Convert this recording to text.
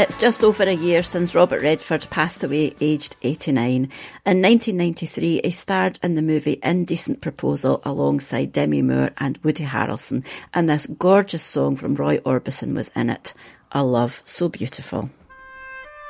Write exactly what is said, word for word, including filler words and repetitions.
It's just over a year since Robert Redford passed away aged eighty-nine. In nineteen ninety-three, he starred in the movie Indecent Proposal alongside Demi Moore and Woody Harrelson, and this gorgeous song from Roy Orbison was in it. A Love So Beautiful.